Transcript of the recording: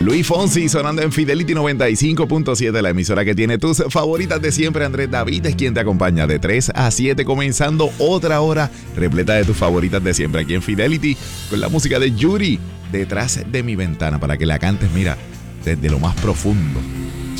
Luis Fonsi sonando en Fidelity 95.7, la emisora que tiene tus favoritas de siempre. Andrés David es quien te acompaña de 3 a 7, comenzando otra hora repleta de tus favoritas de siempre aquí en Fidelity, con la música de Yuri, Detrás de mi ventana, para que la cantes, mira, desde lo más profundo